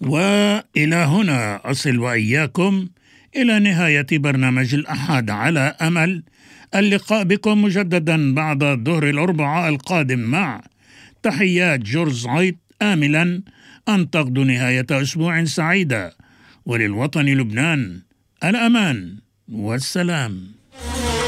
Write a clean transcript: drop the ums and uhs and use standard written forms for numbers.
وإلى هنا أصل وإياكم إلى نهاية برنامج الأحد، على أمل اللقاء بكم مجددا بعد ظهر الأربعاء القادم. مع تحيات جورج عيط، آملا أن تقضوا نهاية أسبوع سعيدة، وللوطن لبنان الأمان والسلام.